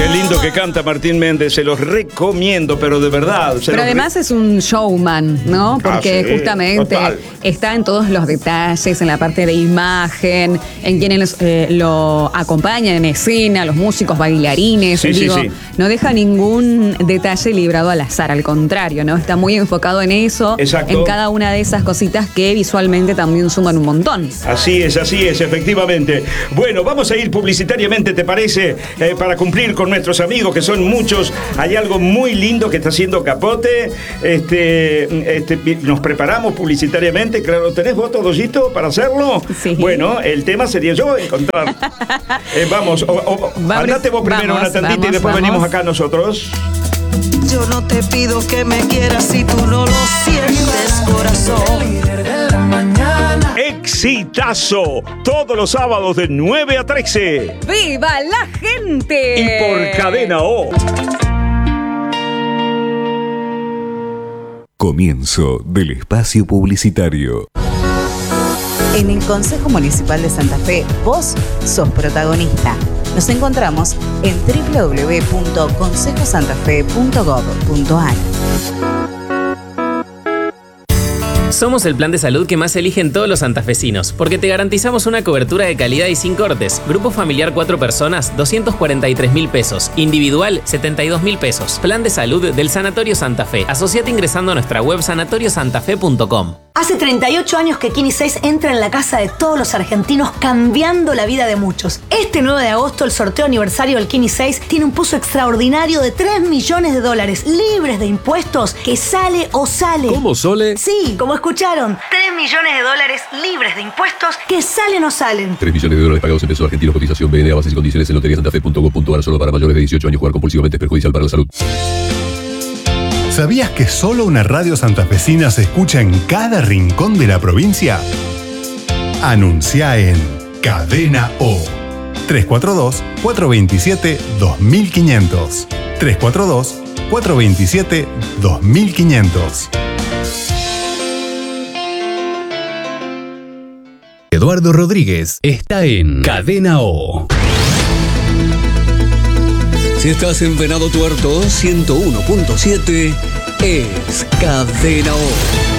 Qué lindo que canta Martín Méndez, se los recomiendo, pero de verdad. Pero además es un showman, ¿no? Porque sí, justamente total. está en todos los detalles, en la parte de imagen, en quienes lo acompañan en escena, los músicos, bailarines. Sí, digo, sí. no deja ningún detalle librado al azar, al contrario, ¿no? Está muy enfocado en eso, Exacto. en cada una de esas cositas que visualmente también suman un montón. Así es, efectivamente. Bueno, vamos a ir publicitariamente, ¿te parece? Para cumplir con nuestros amigos, que son muchos. Hay algo muy lindo que está haciendo Capote. Nos preparamos publicitariamente. Claro, ¿tenés vos, Todollito, para hacerlo? Sí. Bueno, el tema sería yo encontrar. Vamos, andate vos primero una tantita y después venimos acá nosotros. Yo no te pido que me quieras si tú no lo sientes, corazón. Exitazo, todos los sábados de 9 a 13. ¡Viva la gente! Y por Cadena O. Comienzo del espacio publicitario. En el Consejo Municipal de Santa Fe, vos sos protagonista. Nos encontramos en www.consejosantafe.gov.ar. Somos el plan de salud que más eligen todos los santafesinos, porque te garantizamos una cobertura de calidad y sin cortes. Grupo familiar 4 personas, 243.000 pesos. Individual, 72.000 pesos. Plan de salud del Sanatorio Santa Fe. Asociate ingresando a nuestra web sanatoriosantafe.com. Hace 38 años que Kini 6 entra en la casa de todos los argentinos, cambiando la vida de muchos. Este 9 de agosto, el sorteo aniversario del Kini 6 tiene un pozo extraordinario de $3 millones, libres de impuestos, que sale o sale. ¿Cómo, Sole? Sí, como escucharon, $3 millones libres de impuestos, que salen o salen. $3 millones pagados en pesos argentinos. Cotización BNA, bases y condiciones en loteriasantafe.gov.ar. Solo para mayores de 18 años. Jugar compulsivamente es perjudicial para la salud. ¿Sabías que solo una radio santafesina se escucha en cada rincón de la provincia? Anuncia en Cadena O. 342-427-2500. 342-427-2500. Eduardo Rodríguez está en Cadena O. Si estás en Venado Tuerto, 101.7 es Cadena O.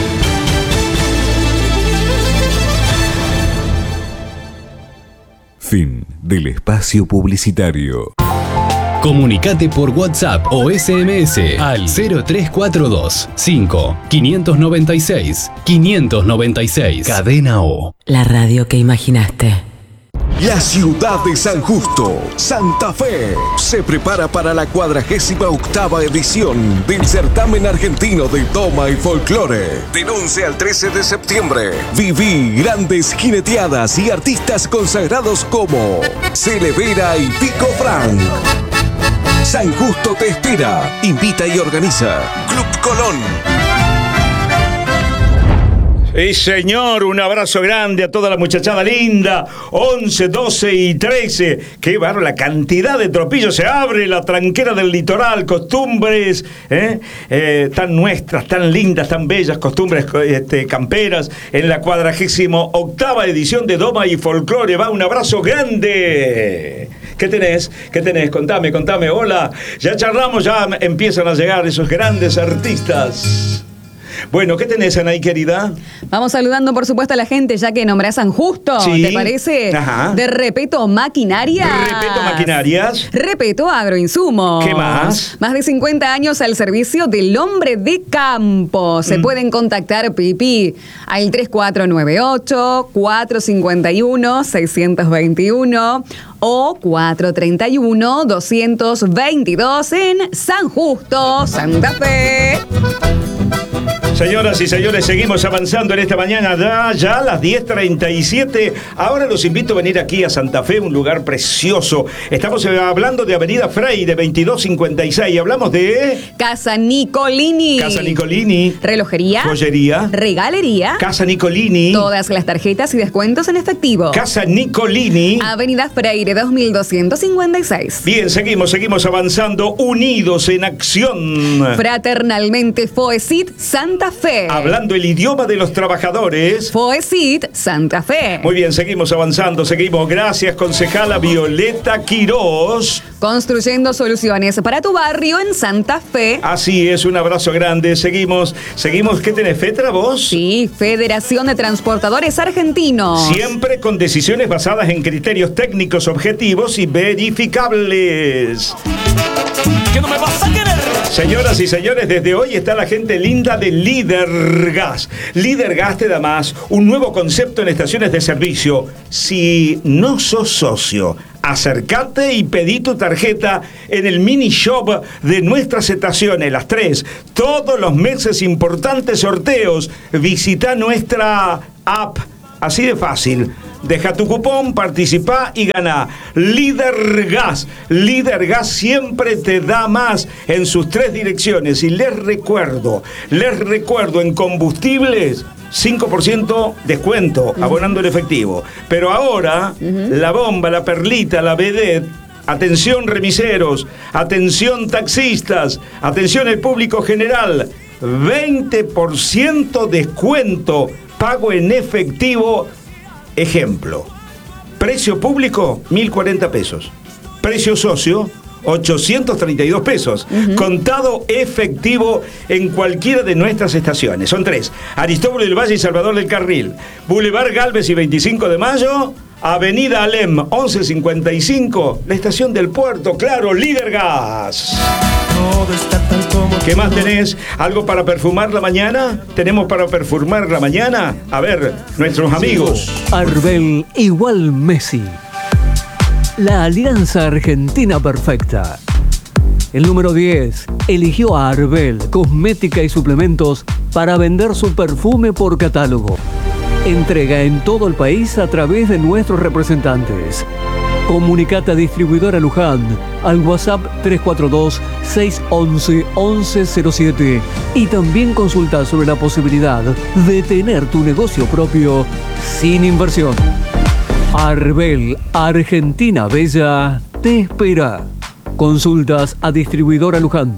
Fin del espacio publicitario. Comunicate por WhatsApp o SMS al 0342 5 596 596. Cadena O. La radio que imaginaste. La ciudad de San Justo, Santa Fe, se prepara para la 48ª edición del Certamen Argentino de Doma y Folclore. Del 11 al 13 de septiembre, viví grandes jineteadas y artistas consagrados como Celevera y Pico Frank. San Justo te espera. Invita y organiza Club Colón. Sí, señor, un abrazo grande a toda la muchachada linda. 11, 12 y 13. Qué bárbaro, la cantidad de tropillos. Se abre la tranquera del litoral. Costumbres tan nuestras, tan lindas, tan bellas. Costumbres camperas. En la 48ª edición de Doma y Folclore. Va un abrazo grande. ¿Qué tenés? Contame. Hola. Ya charlamos, ya empiezan a llegar esos grandes artistas. Bueno, ¿qué tenés, Anaí, querida? Vamos saludando, por supuesto, a la gente, ya que nombré a San Justo. Sí. ¿Te parece? Ajá. De Repeto Maquinarias. Repeto Maquinarias. Repeto Agroinsumos. ¿Qué más? Más de 50 años al servicio del hombre de campo. Se pueden contactar, Pipi, al 3498-451-621 o 431-222 en San Justo, Santa Fe. Señoras y señores, seguimos avanzando en esta mañana, ya a las 10:37. Ahora los invito a venir aquí a Santa Fe, un lugar precioso. Estamos hablando de Avenida Freire, 2256. Hablamos de Casa Nicolini. Casa Nicolini. Relojería. Joyería. Regalería. Casa Nicolini. Todas las tarjetas y descuentos en efectivo. Casa Nicolini. Avenida Freire, 2256. Bien, seguimos avanzando, unidos en acción. Fraternalmente Foesit Santa Santa Fe. Hablando el idioma de los trabajadores. FOESIT Santa Fe. Muy bien, seguimos avanzando, seguimos. Gracias, concejala Violeta Quirós. Construyendo soluciones para tu barrio en Santa Fe. Así es, un abrazo grande. Seguimos. ¿Qué tenés, Fetra, vos? Sí, Federación de Transportadores Argentinos. Siempre con decisiones basadas en criterios técnicos objetivos y verificables. ¿Qué no me vas a querer? Señoras y señores, desde hoy está la gente linda de Líder Gas. Líder Gas te da más, un nuevo concepto en estaciones de servicio. Si no sos socio, acércate y pedí tu tarjeta en el mini shop de nuestras estaciones, las 3. Todos los meses importantes sorteos. Visita nuestra app. Así de fácil. Deja tu cupón, participa y gana. Líder Gas. Líder Gas siempre te da más en sus 3 direcciones. Y les recuerdo, en combustibles, 5% descuento, abonando el efectivo. Pero ahora, la bomba, la perlita, la vedette, atención remiseros, atención taxistas, atención el público general, 20% descuento, pago en efectivo. Ejemplo, precio público, 1.040 pesos. Precio socio, 832 pesos. Contado efectivo en cualquiera de nuestras estaciones. Son 3. Aristóbulo del Valle y Salvador del Carril. Boulevard Galvez y 25 de Mayo. Avenida Alem, 1155. La estación del puerto, claro, Líder Gas. ¿Qué más tenés? ¿Algo para perfumar la mañana? ¿Tenemos para perfumar la mañana? A ver, nuestros amigos. Arbel igual Messi. La alianza argentina perfecta. El número 10 eligió a Arbel, cosmética y suplementos, para vender su perfume por catálogo. Entrega en todo el país a través de nuestros representantes. Comunicate a Distribuidora Luján al WhatsApp 342-611-1107 y también consulta sobre la posibilidad de tener tu negocio propio sin inversión. Arbel, Argentina Bella, te espera. Consultas a Distribuidora Luján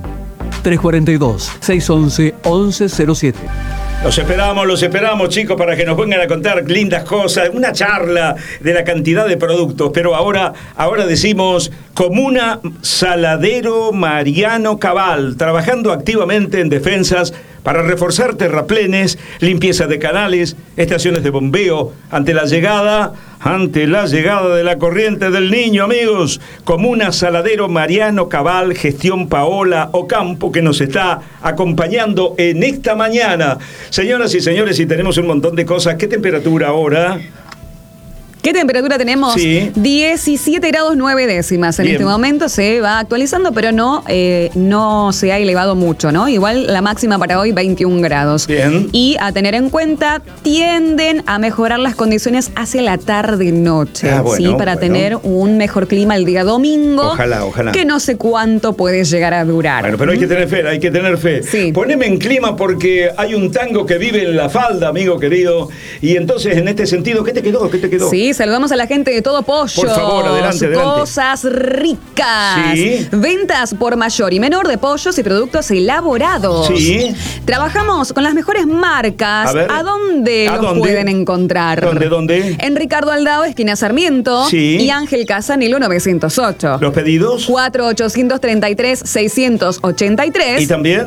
342-611-1107. Los esperamos, chicos, para que nos vengan a contar lindas cosas, una charla de la cantidad de productos. Pero ahora decimos Comuna Saladero Mariano Cabal, trabajando activamente en defensas para reforzar terraplenes, limpieza de canales, estaciones de bombeo, ante la llegada de la corriente del Niño, amigos. Comuna Saladero Mariano Cabal, gestión Paola Ocampo, que nos está acompañando en esta mañana. Señoras y señores, y tenemos un montón de cosas. ¿Qué temperatura ahora? ¿Qué temperatura tenemos? Sí. 17 grados 9 décimas. En este momento se va actualizando, pero no se ha elevado mucho, ¿no? Igual la máxima para hoy, 21 grados. Bien. Y a tener en cuenta, tienden a mejorar las condiciones hacia la tarde-noche, ¿sí? Para tener un mejor clima el día domingo. Ojalá. Que no sé cuánto puede llegar a durar. Bueno, pero hay que tener fe, Sí. Poneme en clima porque hay un tango que vive en la falda, amigo querido. Y entonces, en este sentido, ¿qué te quedó? Sí, saludamos a la gente de Todo Pollo. Por favor, adelante. Cosas ricas. Sí. Ventas por mayor y menor de pollos y productos elaborados. Sí. Trabajamos con las mejores marcas. A ver. ¿A dónde los pueden encontrar? ¿Dónde? En Ricardo Aldao, esquina Sarmiento. Sí. Y Ángel Casanilo 908. ¿Los pedidos? 4833-683. ¿Y también?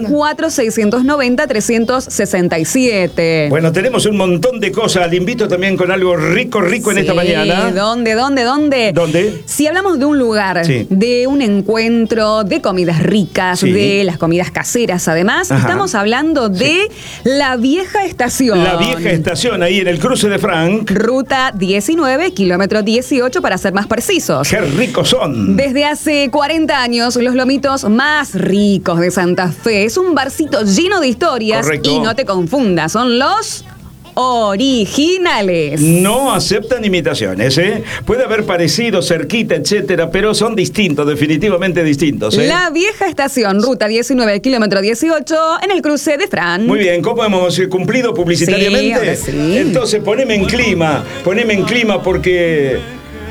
4690-367. Bueno, tenemos un montón de cosas. Le invito también con algo rico en esta mañana. ¿Dónde? ¿Dónde? Si hablamos de un lugar, de un encuentro, de comidas ricas, de las comidas caseras, además, estamos hablando de La Vieja Estación. La Vieja Estación, ahí en el cruce de Frank. Ruta 19, kilómetro 18, para ser más precisos. ¡Qué ricos son! Desde hace 40 años, los lomitos más ricos de Santa Fe. Es un barcito lleno de historias. Correcto. Y no te confundas, son los originales. No aceptan imitaciones, ¿eh? Puede haber parecido cerquita, etcétera, pero son distintos, definitivamente distintos, ¿eh? La Vieja Estación, ruta 19, kilómetro 18, en el cruce de Fran. Muy bien, ¿cómo hemos cumplido publicitariamente? Sí, ahora sí. Entonces, poneme en clima porque